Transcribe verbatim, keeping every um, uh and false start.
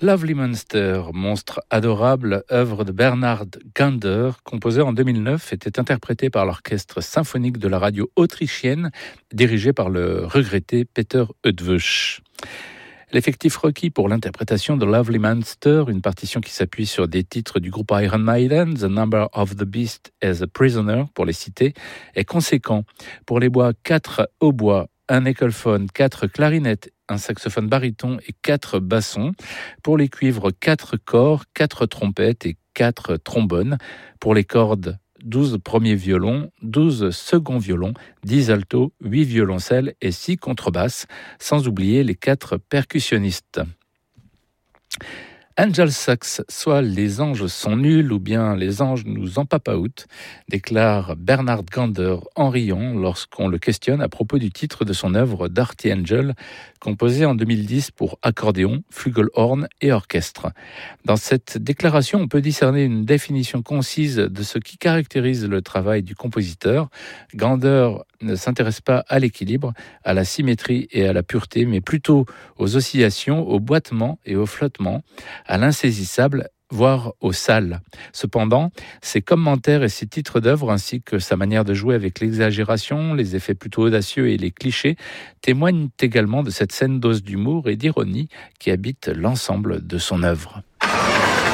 Lovely Monster, monstre adorable, œuvre de Bernhard Gander, composée en deux mille neuf, était interprétée par l'orchestre symphonique de la radio autrichienne, dirigé par le regretté Peter Eötvös. L'effectif requis pour l'interprétation de Lovely Monster, une partition qui s'appuie sur des titres du groupe Iron Maiden, The Number of the Beast as a Prisoner, pour les citer, est conséquent. Pour les bois, quatre hautbois, un écolphone, quatre clarinettes, un saxophone baryton et quatre bassons. Pour les cuivres, quatre corps, quatre trompettes et quatre trombones. Pour les cordes, douze premiers violons, douze seconds violons, dix altos, huit violoncelles et six contrebasses, sans oublier les quatre percussionnistes. Angel Sucks, soit les anges sont nuls ou bien les anges nous empapaoutent, déclare Bernhard Gander en riant lorsqu'on le questionne à propos du titre de son œuvre Dirty Angel, composée en deux mille dix pour accordéon, flugelhorn et orchestre. Dans cette déclaration, on peut discerner une définition concise de ce qui caractérise le travail du compositeur. Gander ne s'intéresse pas à l'équilibre, à la symétrie et à la pureté, mais plutôt aux oscillations, au boitement et au flottement, à l'insaisissable, voire au sale. Cependant, ses commentaires et ses titres d'œuvre, ainsi que sa manière de jouer avec l'exagération, les effets plutôt audacieux et les clichés, témoignent également de cette saine dose d'humour et d'ironie qui habite l'ensemble de son œuvre.